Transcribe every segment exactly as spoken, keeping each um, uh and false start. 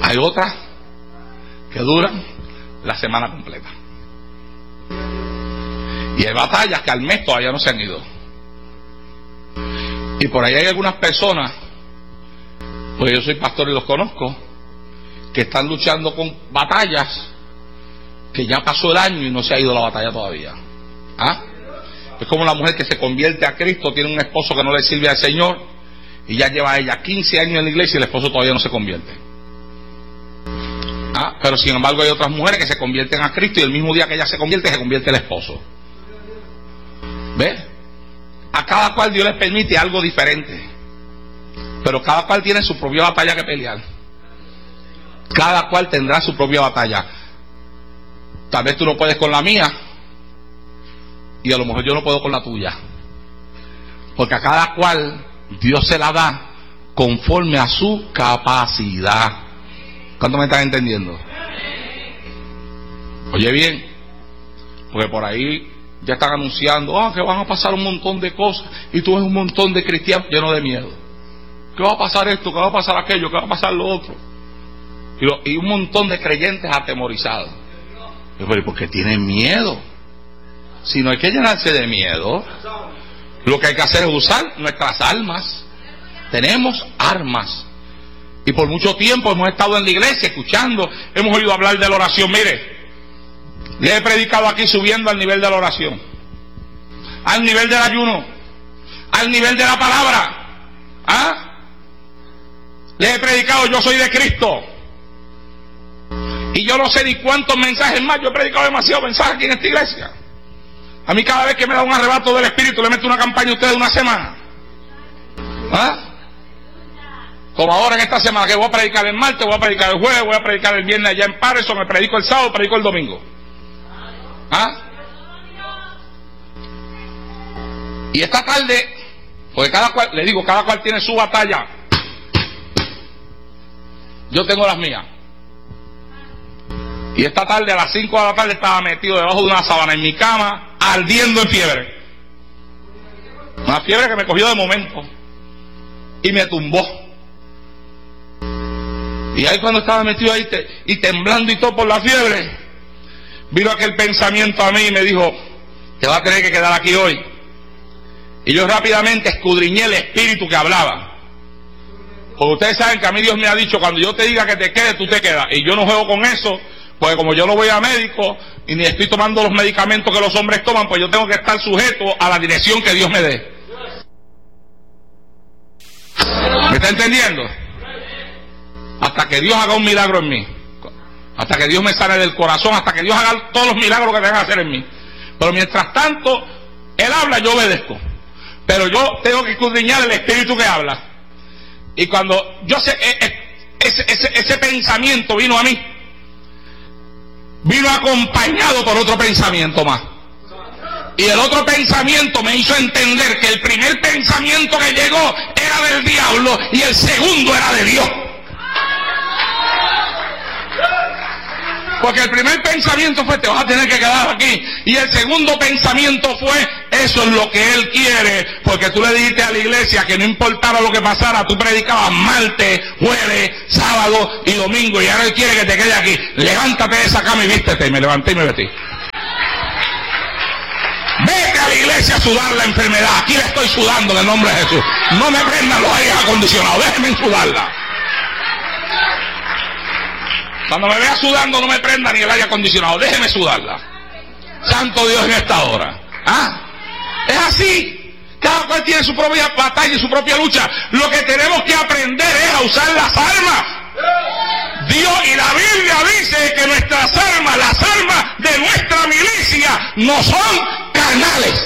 Hay otras que duran la semana completa. Y hay batallas que al mes todavía no se han ido. Y por ahí hay algunas personas, pues yo soy pastor y los conozco, que están luchando con batallas que ya pasó el año y no se ha ido la batalla todavía. ¿Ah? Es como la mujer que se convierte a Cristo, tiene un esposo que no le sirve al Señor y ya lleva ella quince años en la iglesia y el esposo todavía no se convierte. ¿Ah? Pero sin embargo hay otras mujeres que se convierten a Cristo y el mismo día que ella se convierte, se convierte el esposo. ¿Ves? A cada cual Dios les permite algo diferente, pero cada cual tiene su propia batalla que pelear. Cada cual tendrá su propia batalla. Tal vez tú no puedes con la mía y a lo mejor yo no puedo con la tuya, porque a cada cual Dios se la da conforme a su capacidad. ¿Cuánto me están entendiendo? Oye bien, porque por ahí ya están anunciando ah, que van a pasar un montón de cosas y tú ves un montón de cristianos llenos de miedo. ¿Qué va a pasar esto? ¿Qué va a pasar aquello? ¿Qué va a pasar lo otro? Y, lo, y un montón de creyentes atemorizados. Yo, pero ¿por qué tienen miedo? Si no hay que llenarse de miedo, lo que hay que hacer es usar nuestras armas. Tenemos armas. Y por mucho tiempo hemos estado en la iglesia escuchando, hemos oído hablar de la oración. Mire, le he predicado aquí subiendo al nivel de la oración, al nivel del ayuno, al nivel de la palabra. ¿Ah? Le he predicado, yo soy de Cristo. Y yo no sé ni cuántos mensajes más, yo he predicado demasiados mensajes aquí en esta iglesia. A mí cada vez que me da un arrebato del Espíritu le meto una campaña a ustedes de una semana. ¿Ah? Como ahora en esta semana que voy a predicar el martes, voy a predicar el jueves, voy a predicar el viernes allá en Patterson, me predico el sábado, predico el domingo. ¿Ah? Y esta tarde, porque cada cual, le digo, cada cual tiene su batalla. Yo tengo las mías. Y esta tarde a las cinco de la tarde estaba metido debajo de una sábana en mi cama, ardiendo en fiebre. Una fiebre que me cogió de momento y me tumbó. Y ahí cuando estaba metido ahí te, y temblando y todo por la fiebre, vino aquel pensamiento a mí y me dijo, te vas a tener que quedar aquí hoy. Y yo rápidamente escudriñé el espíritu que hablaba. Porque ustedes saben que a mí Dios me ha dicho, cuando yo te diga que te quedes, tú te quedas. Y yo no juego con eso, porque como yo no voy a médico y ni estoy tomando los medicamentos que los hombres toman, pues yo tengo que estar sujeto a la dirección que Dios me dé. ¿Me está entendiendo? Hasta que Dios haga un milagro en mí, hasta que Dios me sane del corazón, hasta que Dios haga todos los milagros que tenga que hacer en mí. Pero mientras tanto Él habla, yo obedezco, pero yo tengo que escudriñar el espíritu que habla. Y cuando yo sé, ese, ese, ese pensamiento vino a mí, vino acompañado por otro pensamiento más, y el otro pensamiento me hizo entender que el primer pensamiento que llegó era del diablo y el segundo era de Dios. Porque el primer pensamiento fue, te vas a tener que quedar aquí. Y el segundo pensamiento fue, eso es lo que Él quiere. Porque tú le dijiste a la iglesia que no importaba lo que pasara, tú predicabas martes, jueves, sábado y domingo. Y ahora Él quiere que te quede aquí. Levántate de esa cama y vístete. Y me levanté y me vestí. Vete a la iglesia a sudar la enfermedad. Aquí la estoy sudando en el nombre de Jesús. No me prendan los aires acondicionados. Déjenme sudarla. Cuando me vea sudando, no me prenda ni el aire acondicionado, déjeme sudarla. Santo Dios en esta hora. ¿Ah? Es así. Cada cual tiene su propia batalla y su propia lucha. Lo que tenemos que aprender es a usar las armas. Dios y la Biblia dice que nuestras armas, las armas de nuestra milicia, no son carnales.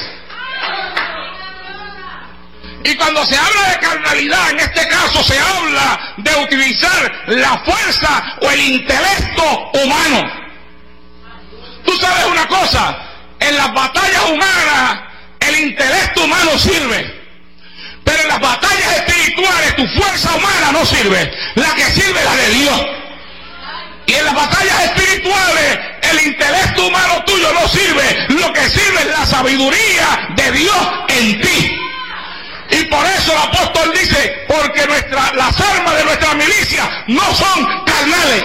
Y cuando se habla de carnalidad, en este caso se habla de utilizar la fuerza o el intelecto humano. Tú sabes una cosa, en las batallas humanas el intelecto humano sirve, pero en las batallas espirituales tu fuerza humana no sirve, la que sirve es la de Dios. Y en las batallas espirituales el intelecto humano tuyo no sirve, lo que sirve es la sabiduría de Dios en ti. Y por eso el apóstol dice, porque nuestra, las armas de nuestra milicia no son carnales.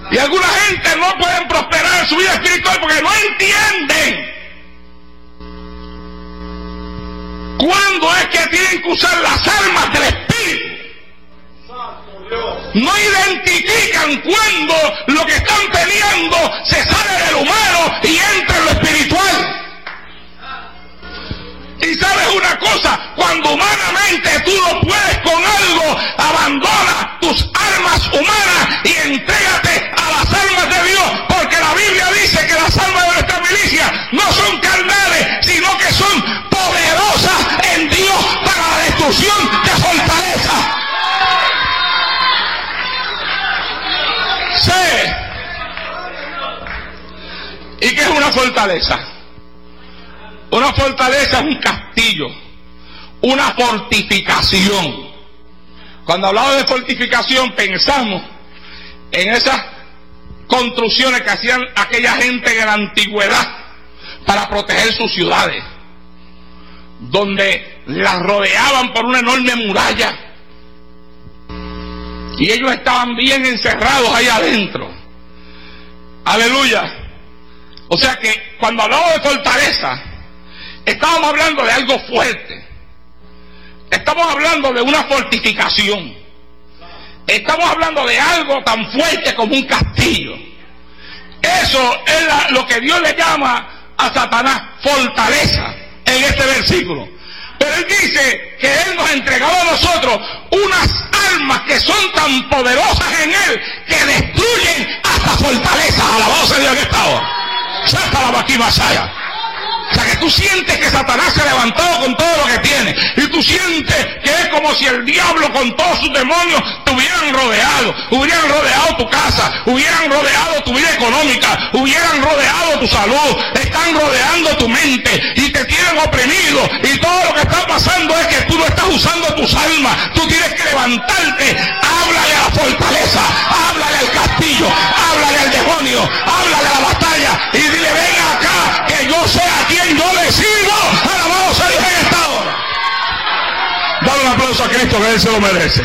Y alguna gente no pueden prosperar en su vida espiritual porque no entienden cuándo es que tienen que usar las armas del Espíritu. No identifican cuándo lo que están peleando se sale del humano y entra en lo espiritual. Y sabes una cosa, cuando humanamente tú no puedes con algo, abandona tus armas humanas y entrégate a las armas de Dios, porque la Biblia dice que las armas de nuestra milicia no son carnales, sino que son poderosas en Dios para la destrucción de fortaleza. Sí. ¿Y qué es una fortaleza? Una fortaleza es un castillo, una fortificación. Cuando hablamos de fortificación pensamos en esas construcciones que hacían aquella gente en la antigüedad para proteger sus ciudades, donde las rodeaban por una enorme muralla y ellos estaban bien encerrados ahí adentro. Aleluya. O sea que cuando hablamos de fortaleza, estamos hablando de algo fuerte. Estamos hablando de una fortificación. Estamos hablando de algo tan fuerte como un castillo. Eso es la, lo que Dios le llama a Satanás fortaleza en este versículo. Pero Él dice que Él nos ha entregado a nosotros unas armas que son tan poderosas en Él que destruyen hasta fortalezas. Alabado sea Dios en esta hora. Salta la vaquima Masaya. O sea que tú sientes que Satanás se ha levantado con todo lo que tiene. Y tú sientes que es como si el diablo con todos sus demonios te hubieran rodeado. Hubieran rodeado tu casa. Hubieran rodeado tu vida económica. Hubieran rodeado tu salud. Están rodeando tu mente. Y te tienen oprimido. Y todo lo que está pasando es que tú no estás usando tus almas. Tú tienes que levantarte. Háblale a la fortaleza. Háblale al castillo. Háblale al demonio. Háblale a la batalla. Y dile, ven acá que yo sé a quien yo le sirvo. Alabado sea Dios en esta hora. Dale un aplauso a Cristo, que Él se lo merece.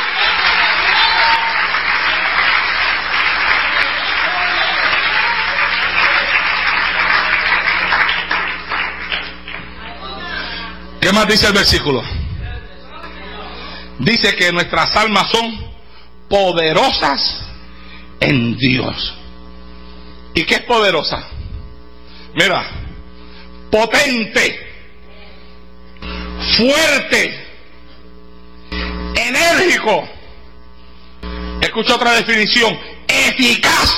¿Qué más dice el versículo? Dice que nuestras almas son poderosas en Dios. ¿Y qué es poderosa? Mira, potente, fuerte, enérgico. Escucha otra definición: eficaz.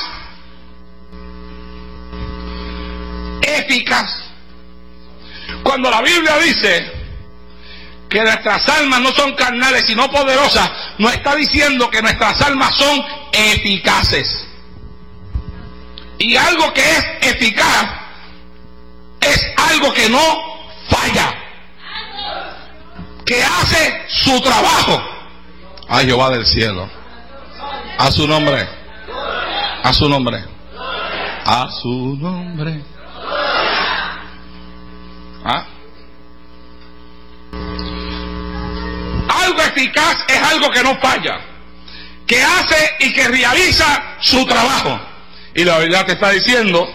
Eficaz. Cuando la Biblia dice que nuestras almas no son carnales sino poderosas, nos está diciendo que nuestras almas son eficaces. Y algo que es eficaz es algo que no falla, que hace su trabajo. A Jehová del cielo, a su nombre, a su nombre, a su nombre. ¿Ah? Algo eficaz es algo que no falla, que hace y que realiza su trabajo. Y la verdad te está diciendo,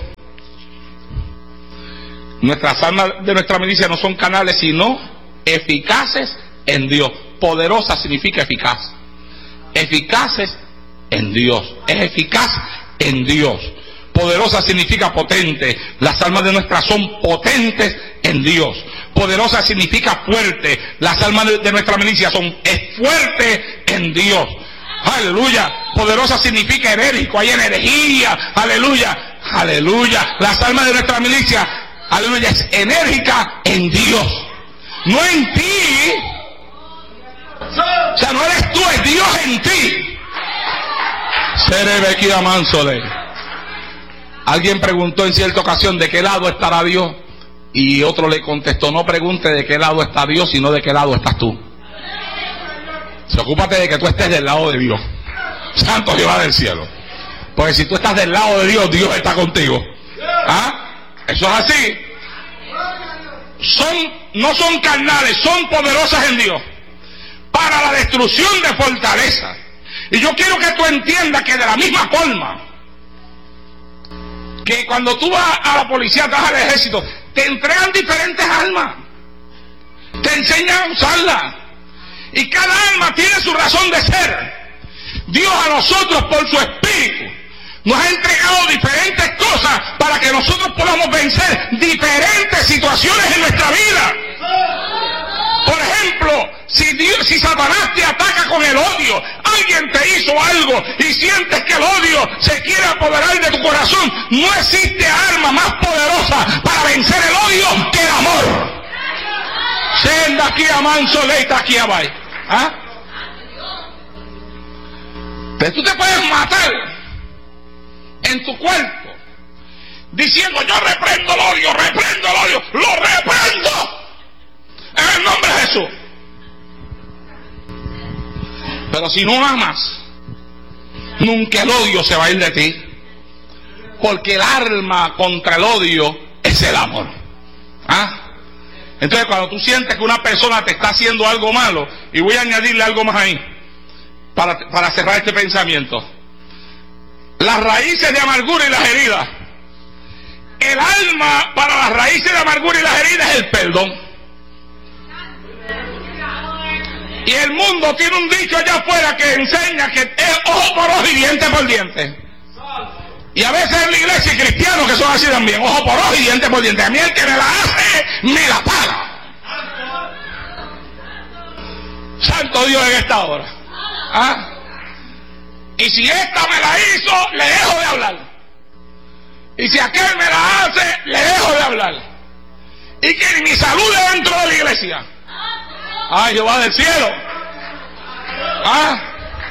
nuestras armas de nuestra milicia no son canales sino eficaces en Dios. Poderosa significa eficaz. Eficaces en Dios. Es eficaz en Dios. Poderosa significa potente. Las armas de nuestras son potentes en Dios. Poderosa significa fuerte. Las armas de, de nuestra milicia son es fuerte en Dios. Aleluya. Poderosa significa enérgico, hay energía. Aleluya. Aleluya. Las armas de nuestra milicia, aleluya, es enérgica en Dios. No en ti. O sea, no eres tú, es Dios en ti. Serebequia Mansole. Alguien preguntó en cierta ocasión de qué lado estará Dios. Y otro le contestó, no pregunte de qué lado está Dios, sino de qué lado estás tú. Se ocúpate de que tú estés del lado de Dios. Santo Jehová del cielo. Porque si tú estás del lado de Dios, Dios está contigo. ¿Ah? Eso es así. Son, no son carnales, son poderosas en Dios para la destrucción de fortalezas. Y yo quiero que tú entiendas que de la misma forma que cuando tú vas a la policía, te vas al ejército, te entregan diferentes armas, te enseñan a usarlas, y cada arma tiene su razón de ser. Dios a nosotros, por su Espíritu, nos ha entregado diferentes cosas para que nosotros podamos vencer diferentes situaciones en nuestra vida. Por ejemplo, si, Dios, si Satanás te ataca con el odio, alguien te hizo algo y sientes que el odio se quiere apoderar de tu corazón, no existe arma más poderosa para vencer el odio que el amor. Senda aquí a manso, leita aquí a bay. ¿Ah? Pero tú te puedes matar en tu cuerpo diciendo: yo reprendo el odio, reprendo el odio, lo reprendo en el nombre de Jesús. Pero si no amas, nunca el odio se va a ir de ti, porque el arma contra el odio es el amor. ¿Ah? Entonces, cuando tú sientes que una persona te está haciendo algo malo, y voy a añadirle algo más ahí para, para cerrar este pensamiento: las raíces de amargura y las heridas. El alma para las raíces de amargura y las heridas es el perdón. Y el mundo tiene un dicho allá afuera que enseña que es ojo por ojo y diente por diente. Y a veces en la iglesia hay cristianos que son así también: ojo por ojo y diente por diente. A mí el que me la hace, me la paga. Santo Dios en esta hora. ¿Ah? Y si esta me la hizo, le dejo de hablar. Y si aquel me la hace, le dejo de hablar. Y que ni salude dentro de la iglesia. Ay, Jehová del cielo. ¿Ah?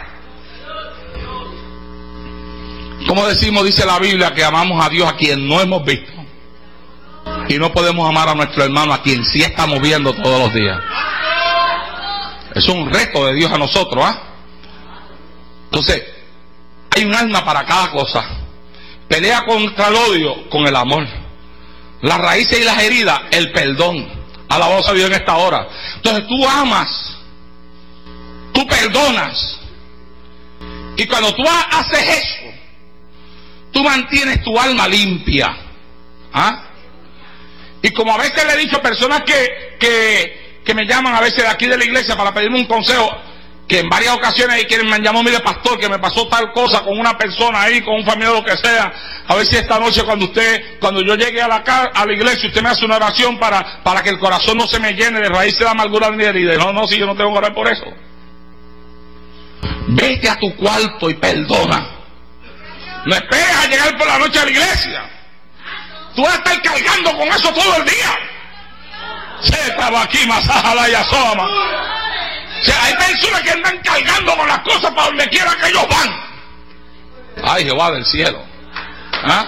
Como decimos, dice la Biblia, que amamos a Dios a quien no hemos visto, y no podemos amar a nuestro hermano a quien sí estamos viendo todos los días. Es un reto de Dios a nosotros. ¿Ah? Entonces, hay un alma para cada cosa. Pelea contra el odio con el amor. Las raíces y las heridas, el perdón. Alabado a Dios en esta hora. Entonces tú amas, tú perdonas, y cuando tú haces eso, tú mantienes tu alma limpia. ¿Ah? Y como a veces le he dicho a personas que, que, que me llaman a veces de aquí de la iglesia para pedirme un consejo, que en varias ocasiones hay quienes me han llamado: mire pastor, que me pasó tal cosa con una persona ahí, con un familiar, lo que sea, a ver si esta noche cuando usted, cuando yo llegue a la a la iglesia, usted me hace una oración para, para que el corazón no se me llene de raíces de amargura ni herida. No, no, si yo no tengo que orar por eso. Vete a tu cuarto y perdona. No esperes a llegar por la noche a la iglesia. Tú vas a estar cargando con eso todo el día. Se estaba aquí, masajala y asoma. O sea, hay personas que andan cargando con las cosas para donde quiera que ellos van. Ay, Jehová del cielo. ¿Ah?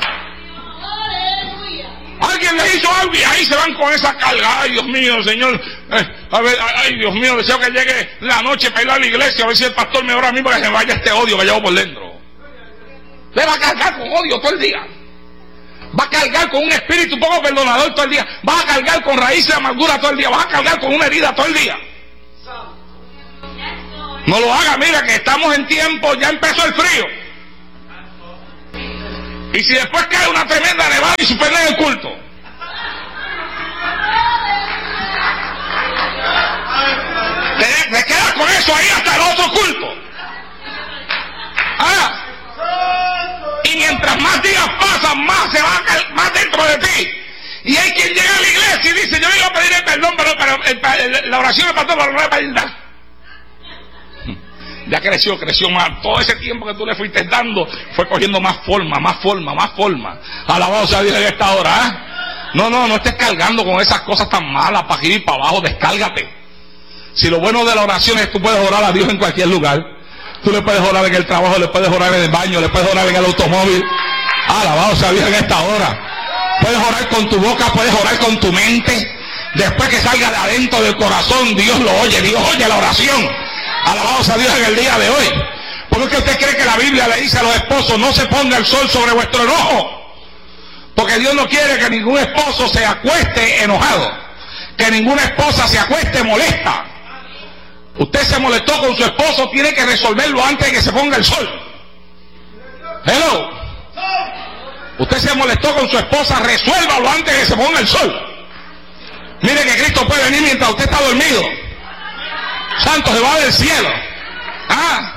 Alguien les hizo algo y ahí se van con esa carga. Ay, Dios mío, Señor. Eh, a ver, ay, Dios mío, deseo que llegue la noche para ir a la iglesia, a ver si el pastor me ora a mí para que se vaya este odio que llevo por dentro. Le va a cargar con odio todo el día. Va a cargar con un espíritu poco perdonador todo el día. Va a cargar con raíces de amargura todo el día. Va a cargar con una herida todo el día. No lo haga, mira que estamos en tiempo, ya empezó el frío. Y si después cae una tremenda nevada y suspenden el culto. Te, te quedas con eso ahí hasta el otro culto. Ah. Y mientras más días pasan, más se va a caer, más dentro de ti. Y hay quien llega a la iglesia y dice: yo iba a pedir el perdón, pero, pero el, el, la oración me pasó, pero no le pedir nada. Ya creció, creció más. Todo ese tiempo que tú le fuiste dando fue cogiendo más forma, más forma, más forma. Alabado sea Dios en esta hora. ¿Eh? No, no, no estés cargando con esas cosas tan malas para ir para abajo. Descárgate. Si lo bueno de la oración es que tú puedes orar a Dios en cualquier lugar. Tú le puedes orar en el trabajo, le puedes orar en el baño, le puedes orar en el automóvil. Alabado sea Dios en esta hora. Puedes orar con tu boca, puedes orar con tu mente. Después que salga de adentro del corazón, Dios lo oye, Dios oye la oración. Alabado sea Dios en el día de hoy. ¿Por qué usted cree que la Biblia le dice a los esposos: no se ponga el sol sobre vuestro enojo? Porque Dios no quiere que ningún esposo se acueste enojado, que ninguna esposa se acueste molesta. Usted se molestó con su esposo, tiene que resolverlo antes de que se ponga el sol. Hello. Usted se molestó con su esposa, resuélvalo antes de que se ponga el sol. Mire que Cristo puede venir mientras usted está dormido. Santo Jehová del cielo. Ah.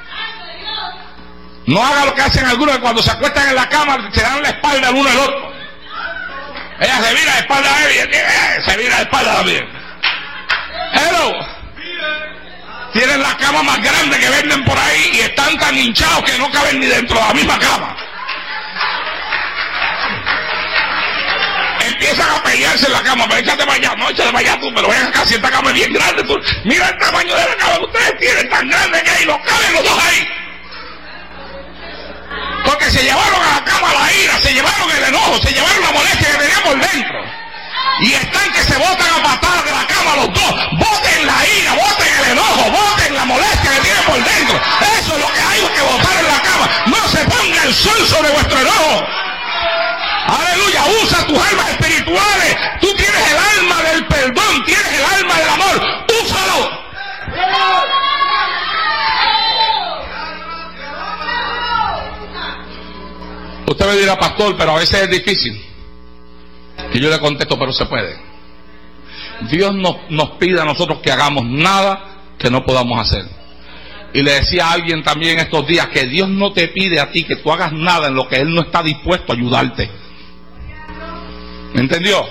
No haga lo que hacen algunos, que cuando se acuestan en la cama se dan la espalda el uno al otro. Ella se vira la espalda a él y se vira la espalda también. Hello. Tienen la cama más grande que venden por ahí y están tan hinchados que no caben ni dentro de la misma cama. Empiezan a pelearse en la cama, pero échate para allá, no, échate para allá tú, pero ven acá, si esta cama es bien grande, tú, mira el tamaño de la cama que ustedes tienen, tan grande que hay, no caben los dos ahí. Porque se llevaron a la cama la ira, se llevaron el enojo, se llevaron la molestia que tenían por dentro. Y están que se botan a patadas de la cama los dos. Boten la ira, boten el enojo, boten la molestia que tienen por dentro. Eso es lo que hay que botar en la cama. No se ponga el sol sobre vuestro enojo. Aleluya, usa tus almas espirituales. Tú tienes el alma del perdón, tienes el alma del amor. Úsalo. Usted me dirá, pastor, pero a veces es difícil. Y yo le contesto, pero se puede. Dios nos, nos pide a nosotros que hagamos nada que no podamos hacer. Y le decía a alguien también estos días que Dios no te pide a ti que tú hagas nada en lo que Él no está dispuesto a ayudarte. ¿Me entendió?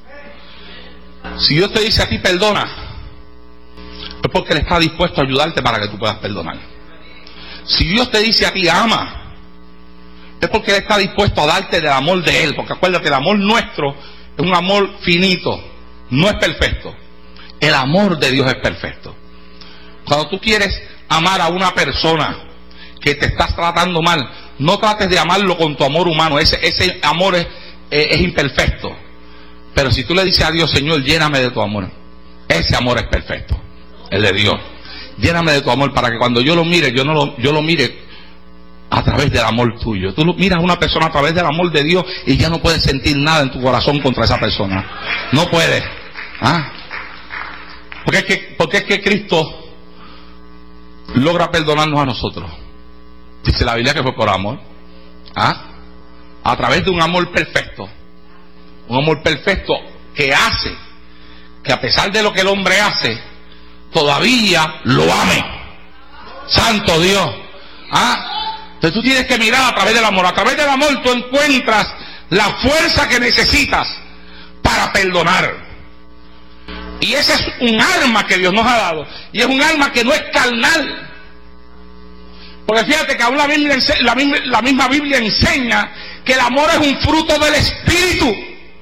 Si Dios te dice a ti perdona, es porque Él está dispuesto a ayudarte para que tú puedas perdonar. Si Dios te dice a ti ama, es porque Él está dispuesto a darte del amor de Él. Porque acuérdate, el amor nuestro es un amor finito, no es perfecto. El amor de Dios es perfecto. Cuando tú quieres amar a una persona que te estás tratando mal, no trates de amarlo con tu amor humano. Ese, ese amor es, eh, es imperfecto. Pero si tú le dices a Dios, Señor, lléname de tu amor, ese amor es perfecto, el de Dios. Lléname de tu amor para que cuando yo lo mire, yo no lo, yo lo mire a través del amor tuyo. Tú miras a una persona a través del amor de Dios y ya no puedes sentir nada en tu corazón contra esa persona. No puedes. ¿Ah? Porque es que, porque es que Cristo logra perdonarnos a nosotros. Dice la Biblia que fue por amor. ¿Ah? A través de un amor perfecto. Un amor perfecto que hace que a pesar de lo que el hombre hace, todavía lo ame. Santo Dios. ¿Ah? Entonces tú tienes que mirar a través del amor. A través del amor tú encuentras la fuerza que necesitas para perdonar. Y ese es un arma que Dios nos ha dado. Y es un arma que no es carnal. Porque fíjate que aún la, Biblia, la, misma, la misma Biblia enseña que el amor es un fruto del Espíritu.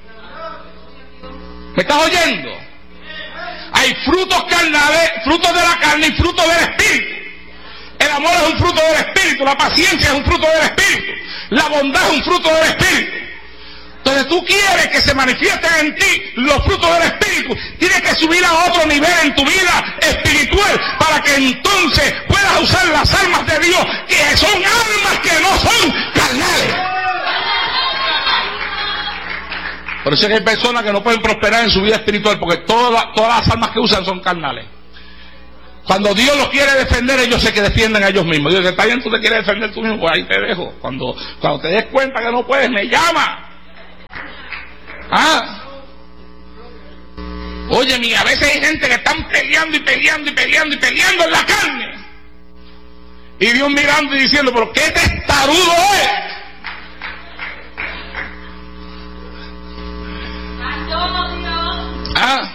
¿Me estás oyendo? Hay frutos carnales, frutos de la carne y frutos del Espíritu. El amor es un fruto del Espíritu, la paciencia es un fruto del Espíritu, la bondad es un fruto del Espíritu. Entonces tú quieres que se manifiesten en ti los frutos del Espíritu, tienes que subir a otro nivel en tu vida espiritual para que entonces puedas usar las armas de Dios, que son armas que no son carnales. Por eso es que hay personas que no pueden prosperar en su vida espiritual, porque todas, todas las armas que usan son carnales. Cuando Dios los quiere defender, ellos se que defienden a ellos mismos. Dios dice, está bien, tú te quieres defender tú mismo, pues ahí te dejo. Cuando, cuando te des cuenta que no puedes, me llama. Ah. Oye, mira, a veces hay gente que están peleando y peleando y peleando y peleando en la carne. Y Dios mirando y diciendo, pero qué testarudo es. Ah.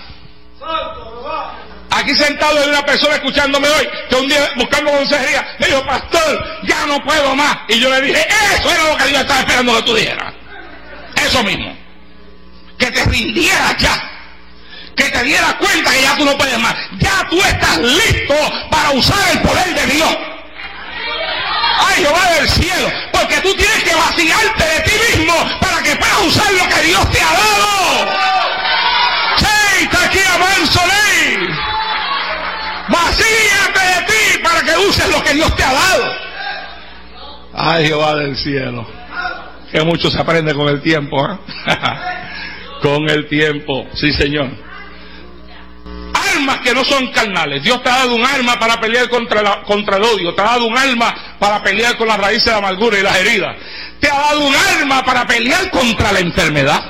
Aquí sentado hay una persona escuchándome hoy que un día buscando consejería me dijo, pastor, ya no puedo más. Y yo le dije, eso era lo que Dios estaba esperando que tú dijeras. Eso mismo. Que te rindieras ya. Que te dieras cuenta que ya tú no puedes más. Ya tú estás listo para usar el poder de Dios. Ay, Jehová del cielo. Porque tú tienes que vaciarte de ti mismo para que puedas usar lo que Dios te ha dado. Sí, está aquí avanzo ley. Vacíate de ti para que uses lo que Dios te ha dado. Ay, Jehová del cielo. Que mucho se aprende con el tiempo, ¿eh? Con el tiempo, sí, Señor. Armas que no son carnales. Dios te ha dado un arma para pelear contra, la, contra el odio. Te ha dado un arma para pelear con las raíces de la amargura y las heridas. te ha dado un arma para pelear contra la enfermedad.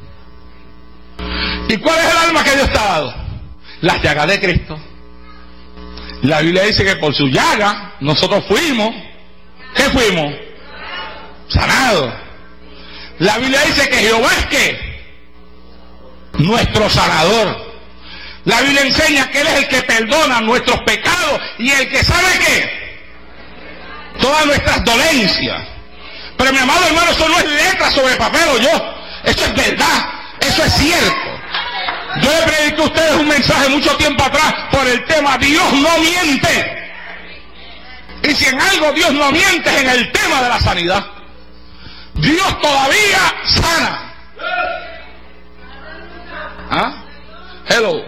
¿Y cuál es el arma que Dios te ha dado? Las llagas de Cristo. La Biblia dice que por su llaga nosotros fuimos, ¿qué fuimos? Sanados. La Biblia dice que Jehová es ¿qué? Nuestro sanador. La Biblia enseña que Él es el que perdona nuestros pecados y el que sabe qué, todas nuestras dolencias. Pero mi amado hermano, eso no es letra sobre papel o yo, eso es verdad, eso es cierto. Yo le prediqué a ustedes un mensaje mucho tiempo atrás por el tema Dios no miente. Y si en algo Dios no miente es en el tema de la sanidad. Dios todavía sana. ¿Ah? Hello.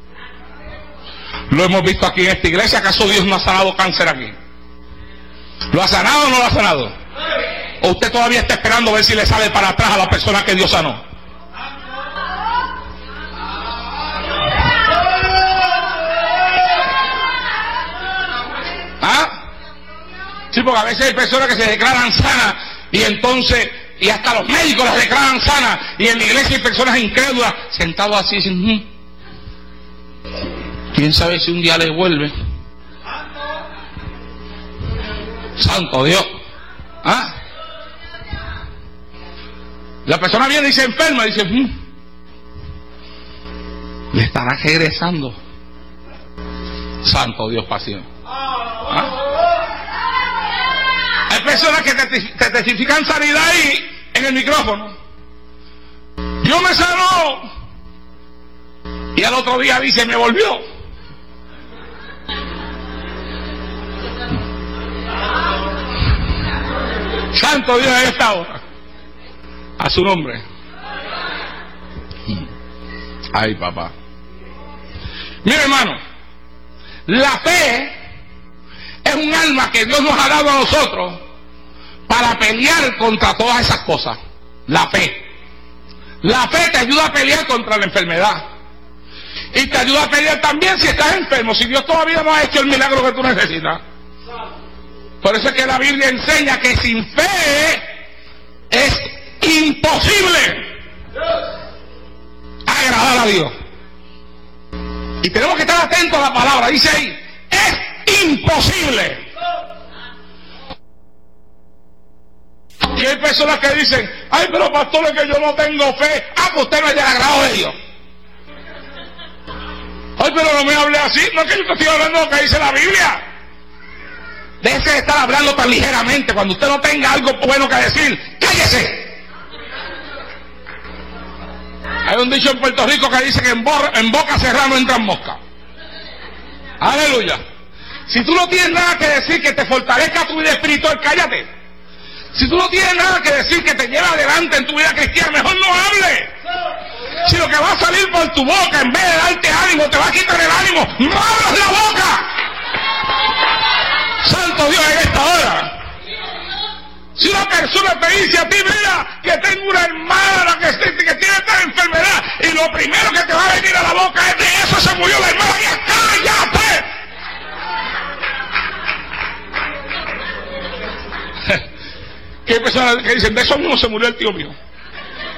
Lo hemos visto aquí en esta iglesia. ¿Acaso Dios no ha sanado cáncer aquí? ¿Lo ha sanado o no lo ha sanado? ¿O usted todavía está esperando a ver si le sale para atrás a la persona que Dios sanó? ¿Ah? Sí, porque a veces hay personas que se declaran sanas y entonces, y hasta los médicos las declaran sanas, y en la iglesia hay personas incrédulas sentados así dicen, hm, quién sabe si un día les vuelve. Santo Dios. ¿Ah? La persona viene y se enferma y dice, hm, le estará regresando. Santo Dios, pasión. ¿Ah? Hay personas que te, te testifican sanidad ahí en el micrófono. Dios me sanó. Y al otro día dice, me volvió. Santo Dios en esta hora. A su nombre. Ay, papá. Mira, hermano, la fe es un arma que Dios nos ha dado a nosotros para pelear contra todas esas cosas. La fe. La fe te ayuda a pelear contra la enfermedad. Y te ayuda a pelear también si estás enfermo, si Dios todavía no ha hecho el milagro que tú necesitas. Por eso es que la Biblia enseña que sin fe es imposible agradar a Dios. Y tenemos que estar atentos a la palabra. Dice ahí, es imposible. Y hay personas que dicen, ay, pero pastores, que yo no tengo fe. Ah, pues usted no es del agrado de Dios. Ay, pero no me hable así. No es que yo te estoy hablando de lo que dice la Biblia. Déjese de estar hablando tan ligeramente. Cuando usted no tenga algo bueno que decir, cállese. Hay un dicho en Puerto Rico que dice que en, bo en boca cerrada no entran moscas. Aleluya. Si tú no tienes nada que decir que te fortalezca tu vida espiritual, cállate. Si tú no tienes nada que decir que te lleve adelante en tu vida cristiana, mejor no hable. Si lo que va a salir por tu boca, en vez de darte ánimo, te va a quitar el ánimo, no abras la boca. Santo Dios en esta hora. Si una persona te dice a ti, mira, que tengo una hermana que, que tiene esta enfermedad, y lo primero que te va a venir a la boca es, de eso se murió la hermana, ya cállate. ¿Qué hay personas que dicen, de eso mismo se murió el tío mío?